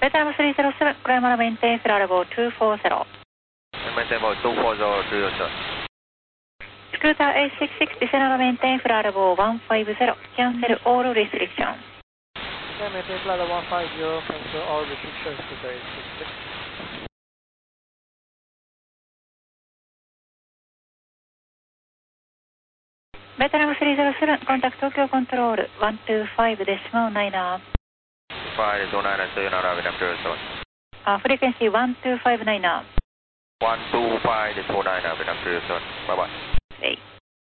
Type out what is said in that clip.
ベトナム307、クライマーメンテンフラレボ240。 メンテンボー240、240。 スクーター866、ディセナルメンテンフラレボ150、キャンセルオールリストリクション。 メンテンフラレボ150、キャンセルオールリストリクション、スクーター866。 ベトナム307、コンタクト東京コントロール、125デシマル9ナー。フリクエンシー125ナイナー。 125で29ナー、ベトナム307。バイバイ。